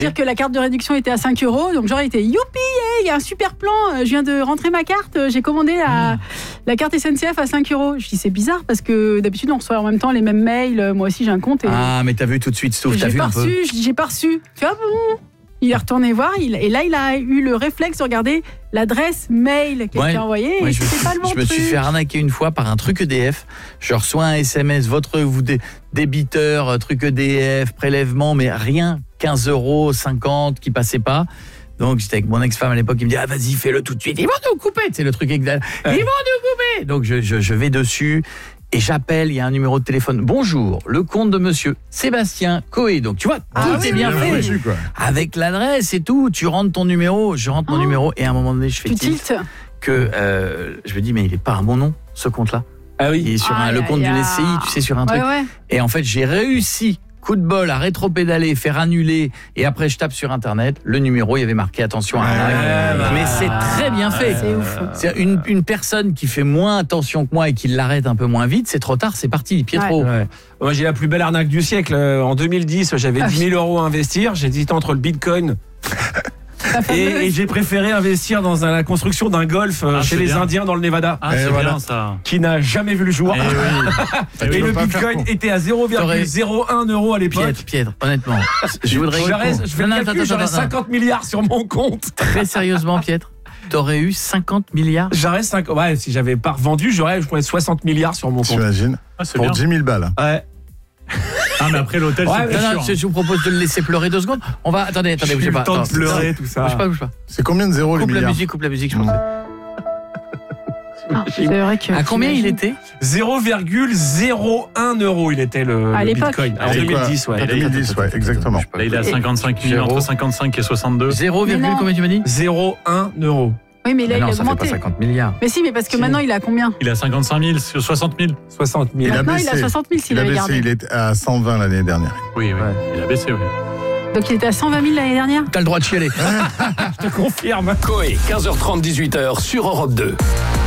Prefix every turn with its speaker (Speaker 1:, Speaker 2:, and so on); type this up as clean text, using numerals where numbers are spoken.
Speaker 1: dire que la carte de réduction était à 5 €, donc j'aurais été youpi, il y a un super plan, je viens de rentrer ma carte, j'ai commandé la carte SNCF à 5 €. Je dis c'est bizarre parce que d'habitude on reçoit en même temps les mêmes mails, moi aussi j'ai un compte.
Speaker 2: Ah mais t'as vu tout de suite, Stouff, t'as vu un peu.
Speaker 1: Je dis j'ai pas reçu. Tu vois, bon. Il est retourné voir, et là il a eu le réflexe de regarder l'adresse mail qui a été envoyée, et c'était pas le bon truc.
Speaker 2: Je me suis fait arnaquer une fois par un truc EDF. Je reçois un SMS, votre débiteur, truc EDF, prélèvement, mais rien, 15,50 € qui passait pas. Donc j'étais avec mon ex-femme à l'époque, il me dit ah vas-y fais-le tout de suite, ils vont nous couper, c'est le truc exact. Ils vont nous couper. Donc je vais dessus. Et j'appelle, il y a un numéro de téléphone. Bonjour, le compte de monsieur Sébastien Coé. Donc tu vois, tout est bien fait. Avec l'adresse et tout, tu rentres ton numéro, je rentre mon numéro, et à un moment donné, je fais tilt que je me dis mais il est pas à mon nom ce compte-là. Ah oui, il est sur le compte d'une SCI, tu sais, sur un truc. Ouais. Et en fait, j'ai réussi, coup de bol, à rétro-pédaler, faire annuler, et après je tape sur internet, le numéro, il y avait marqué attention à mais c'est très bien fait. C'est ouf. C'est une personne qui fait moins attention que moi et qui l'arrête un peu moins vite, c'est trop tard, c'est parti, Pietro.
Speaker 3: Ouais. Moi j'ai la plus belle arnaque du siècle. En 2010, j'avais 10 000 € à investir, j'hésitais entre le Bitcoin et j'ai préféré investir dans la construction d'un golf chez les Indiens dans le Nevada.
Speaker 4: C'est bien ça.
Speaker 3: Qui n'a jamais vu le jour. Et le Bitcoin était à 0,01 € à l'époque.
Speaker 2: Piètre, honnêtement, je voudrais.
Speaker 3: J'aurais 50 milliards sur mon compte.
Speaker 2: Très sérieusement, Piètre, t'aurais eu 50 milliards.
Speaker 3: J'aurais 5. Ouais, si j'avais pas revendu, j'aurais 60 milliards sur mon compte.
Speaker 5: T'imagines pour 10 000 balles.
Speaker 3: Ouais.
Speaker 4: Ah mais après l'hôtel c'est
Speaker 2: je vous propose de le laisser pleurer 2 secondes. On va attendez, bougez pas.
Speaker 3: Temps de pleurer tout ça.
Speaker 2: Bouge pas.
Speaker 5: C'est combien de zéros les milliards?
Speaker 2: Coupe la musique, je pensais.
Speaker 1: C'est vrai que
Speaker 2: à combien il était?
Speaker 3: 0,01 € il était le Bitcoin. En 2010,
Speaker 5: ouais. 2010, ouais, exactement.
Speaker 4: Là, il est à 55 millions, entre 55 et 62.
Speaker 2: 0, combien tu m'as dit?
Speaker 3: 0,1 €.
Speaker 1: Oui, mais là, il a
Speaker 2: ça
Speaker 1: augmenté.
Speaker 2: Fait pas 50 milliards.
Speaker 1: Mais si, mais parce que maintenant, il a combien?
Speaker 4: Il a 55 000, 60 000.
Speaker 3: 60 000.
Speaker 1: Maintenant, il a 60 000 s'il avait gardé.
Speaker 5: Il est à 120 l'année dernière.
Speaker 4: Oui, il a baissé, oui.
Speaker 1: Donc il était à 120 000 l'année dernière?
Speaker 2: T'as le droit de chialer.
Speaker 3: Je te confirme.
Speaker 6: Coé, 15h30, 18h sur Europe 2.